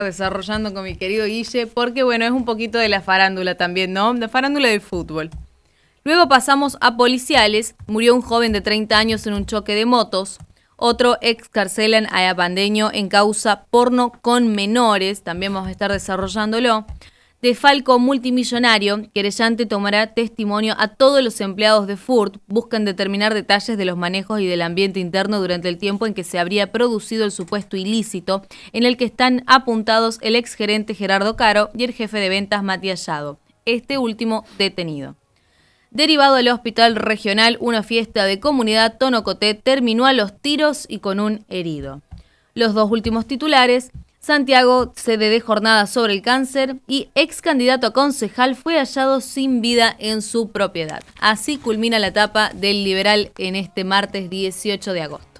desarrollando con mi querido Guille, porque bueno, es un poquito de la farándula también, ¿no? La farándula del fútbol. Luego pasamos a policiales. Murió un joven de 30 años en un choque de motos. Otro excarcelan a Abandeño en causa porno con menores. También vamos a estar desarrollándolo. De Falco multimillonario, querellante tomará testimonio a todos los empleados de Furt. Buscan determinar detalles de los manejos y del ambiente interno durante el tiempo en que se habría producido el supuesto ilícito, en el que están apuntados el exgerente Gerardo Caro y el jefe de ventas Matías Llado, este último detenido. Derivado del hospital regional, una fiesta de comunidad Tonocoté terminó a los tiros y con un herido. Los dos últimos titulares: Santiago sede de jornada sobre el cáncer y ex candidato a concejal fue hallado sin vida en su propiedad. Así culmina la etapa del Liberal en este martes 18 de agosto.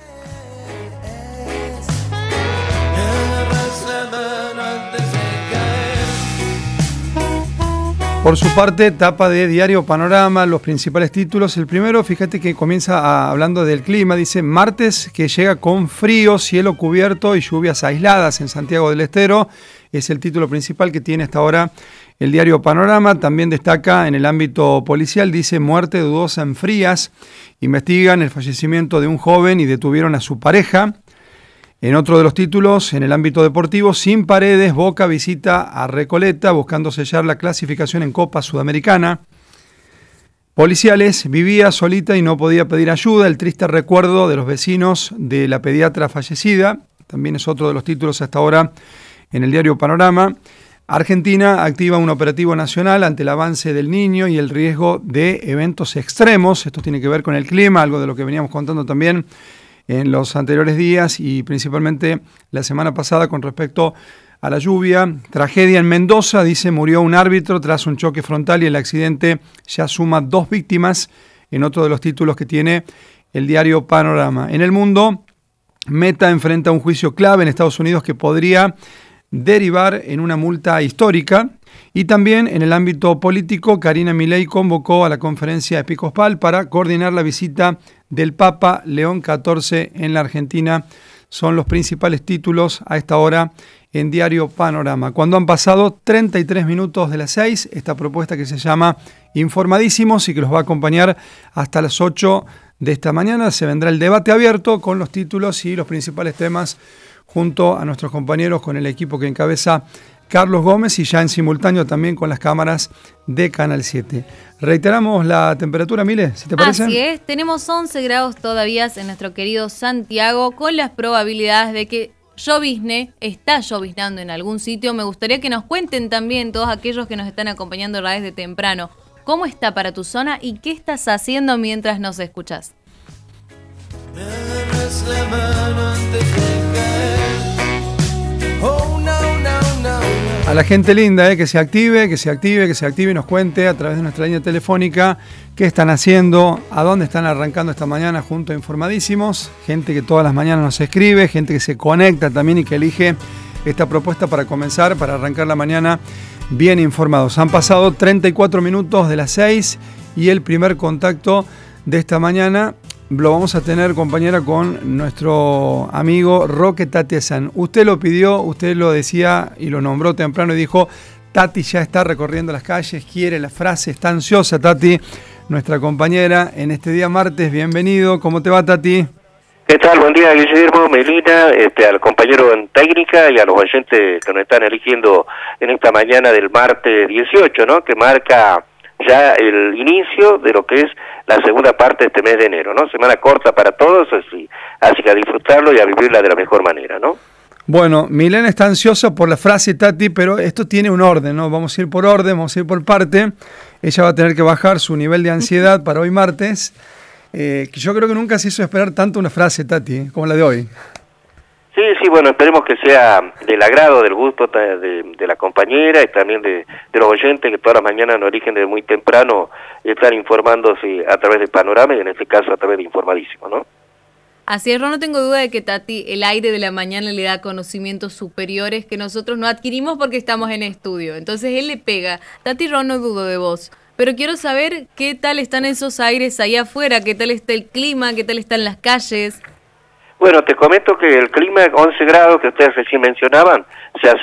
Por su parte, tapa de Diario Panorama, los principales títulos. El primero, fíjate que comienza hablando del clima. Dice, martes que llega con frío, cielo cubierto y lluvias aisladas en Santiago del Estero. Es el título principal que tiene hasta ahora el Diario Panorama. También destaca en el ámbito policial, dice, muerte dudosa en Frías. Investigan el fallecimiento de un joven y detuvieron a su pareja. En otro de los títulos, en el ámbito deportivo, sin Paredes, Boca visita a Recoleta buscando sellar la clasificación en Copa Sudamericana. Policiales, vivía solita y no podía pedir ayuda, el triste recuerdo de los vecinos de la pediatra fallecida. También es otro de los títulos hasta ahora en el Diario Panorama. Argentina activa un operativo nacional ante el avance del Niño y el riesgo de eventos extremos. Esto tiene que ver con el clima, algo de lo que veníamos contando también en los anteriores días y principalmente la semana pasada con respecto a la lluvia. Tragedia en Mendoza, dice, murió un árbitro tras un choque frontal y el accidente ya suma 2 víctimas, en otro de los títulos que tiene el Diario Panorama. En el mundo, Meta enfrenta un juicio clave en Estados Unidos que podría derivar en una multa histórica. Y también en el ámbito político, Karina Milei convocó a la conferencia episcopal para coordinar la visita del Papa León XIV en la Argentina. Son los principales títulos a esta hora en Diario Panorama. Cuando han pasado 33 minutos de las 6, esta propuesta que se llama Informadísimos y que los va a acompañar hasta las 8 de esta mañana, se vendrá el debate abierto con los títulos y los principales temas junto a nuestros compañeros con el equipo que encabeza Carlos Gómez y ya en simultáneo también con las cámaras de Canal 7. Reiteramos la temperatura, Mile, si te parece. Así es, tenemos 11 grados todavía en nuestro querido Santiago, con las probabilidades de que está lloviznando en algún sitio. Me gustaría que nos cuenten también todos aquellos que nos están acompañando desde temprano, cómo está para tu zona y qué estás haciendo mientras nos escuchas. A la gente linda, que se active y nos cuente a través de nuestra línea telefónica qué están haciendo, a dónde están arrancando esta mañana junto a Informadísimos. Gente que todas las mañanas nos escribe, gente que se conecta también y que elige esta propuesta para comenzar, para arrancar la mañana bien informados. Han pasado 34 minutos de las 6 y el primer contacto de esta mañana lo vamos a tener, compañera, con nuestro amigo Roque Tatiazán. Usted lo pidió, usted lo decía y lo nombró temprano y dijo, Tati ya está recorriendo las calles, quiere la frase, está ansiosa Tati, nuestra compañera en este día martes. Bienvenido, ¿cómo te va, Tati? ¿Qué tal? Buen día, Guillermo, Melina, al compañero en técnica y a los oyentes que nos están eligiendo en esta mañana del martes 18, ¿no? Que marca ya el inicio de lo que es la segunda parte de este mes de enero, ¿no? Semana corta para todos, así que a disfrutarlo y a vivirla de la mejor manera, ¿no? Bueno, Milena está ansiosa por la frase, Tati, pero esto tiene un orden, ¿no? Vamos a ir por orden, vamos a ir por parte. Ella va a tener que bajar su nivel de ansiedad para hoy martes, que yo creo que nunca se hizo esperar tanto una frase, Tati, como la de hoy. Sí, bueno, esperemos que sea del agrado, del gusto de la compañera y también de los oyentes que todas las mañanas nos eligen desde muy temprano, están informándose a través del Panorama y en este caso a través de Informadísimo, ¿no? Así es, Ron, no tengo duda de que Tati, el aire de la mañana le da conocimientos superiores que nosotros no adquirimos porque estamos en estudio. Entonces él le pega. Tati, Ron, no dudo de vos. Pero quiero saber qué tal están esos aires allá afuera, qué tal está el clima, qué tal están las calles. Bueno, te comento que el clima 11 grados que ustedes recién mencionaban se